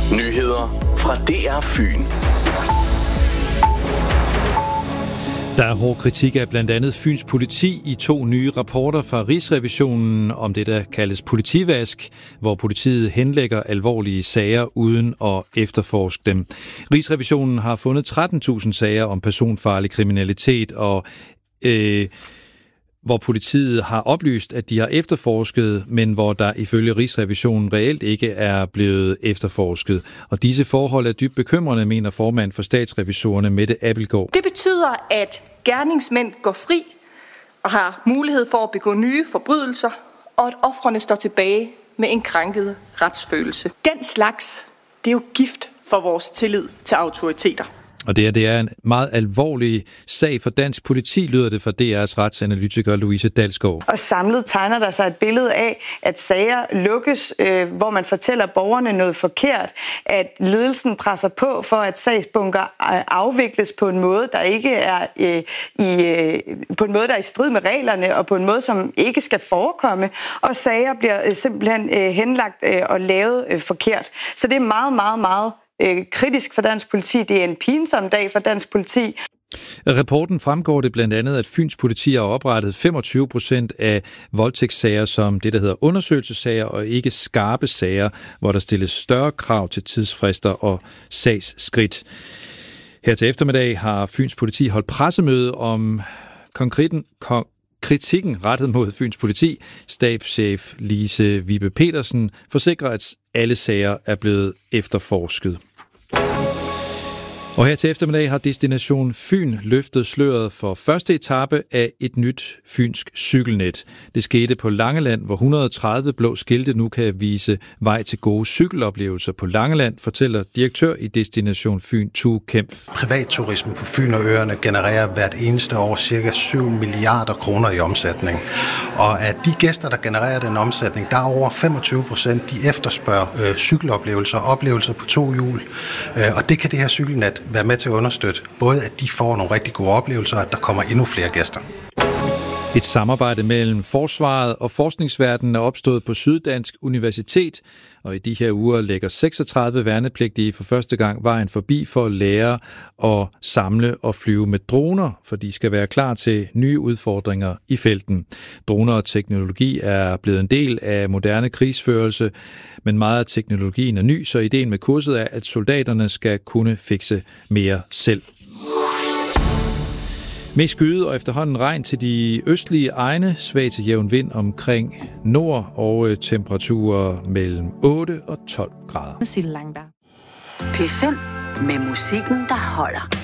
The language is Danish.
Nyheder fra DR Fyn. Der er hård kritik af blandt andet Fyns politi i 2 nye rapporter fra Rigsrevisionen om det, der kaldes politivask, hvor politiet henlægger alvorlige sager uden at efterforske dem. Rigsrevisionen har fundet 13.000 sager om personfarlig kriminalitet, og hvor politiet har oplyst, at de har efterforsket, men hvor der ifølge Rigsrevisionen reelt ikke er blevet efterforsket. Og disse forhold er dybt bekymrende, mener formand for statsrevisorerne Mette Abildgaard. Det betyder, at gerningsmænd går fri og har mulighed for at begå nye forbrydelser, og at ofrene står tilbage med en krænket retsfølelse. Den slags, det er jo gift for vores tillid til autoriteter. Og det er en meget alvorlig sag for dansk politi, lyder det fra DR's retsanalytiker Louise Dalsgaard. Og samlet tegner der sig et billede af, at sager lukkes, hvor man fortæller borgerne noget forkert, at ledelsen presser på for, at sagsbunker afvikles på en måde, der ikke er i strid med reglerne, og på en måde, som ikke skal forekomme, og sager bliver simpelthen henlagt og lavet forkert. Så det er meget, meget, meget kritisk for dansk politi. Det er en pinsom dag for dansk politi. I rapporten fremgår det blandt andet, at Fyns politi har oprettet 25% af voldtægtssager som det, der hedder undersøgelsessager, og ikke skarpe sager, hvor der stilles større krav til tidsfrister og sagsskridt. Her til eftermiddag har Fyns politi holdt pressemøde om kritikken rettet mod Fyns politi. Stabschef Lise Vibe Petersen forsikrer, at alle sager er blevet efterforsket. Og her til eftermiddag har Destination Fyn løftet sløret for første etape af et nyt fynsk cykelnet. Det skete på Langeland, hvor 130 blå skilte nu kan vise vej til gode cykeloplevelser på Langeland, fortæller direktør i Destination Fyn, Tue Kempf. Privatturismen på Fyn og øerne genererer hvert eneste år ca. 7 milliarder kroner i omsætning. Og af de gæster, der genererer den omsætning, der er over 25%, de efterspørger cykeloplevelser, oplevelser på 2 hjul. Og det kan det her cykelnet være med til at understøtte, både at de får nogle rigtig gode oplevelser, og at der kommer endnu flere gæster. Et samarbejde mellem forsvaret og forskningsverdenen er opstået på Syddansk Universitet, og i de her uger lægger 36 værnepligtige for første gang vejen forbi for at lære at samle og flyve med droner, for de skal være klar til nye udfordringer i felten. Droner og teknologi er blevet en del af moderne krigsførelse, men meget af teknologien er ny, så ideen med kurset er, at soldaterne skal kunne fikse mere selv. Mest skyde og efterhånden regn til de østlige egne, svag til jævn vind omkring nord og temperaturer mellem 8 og 12 grader. P5 med musikken, der holder.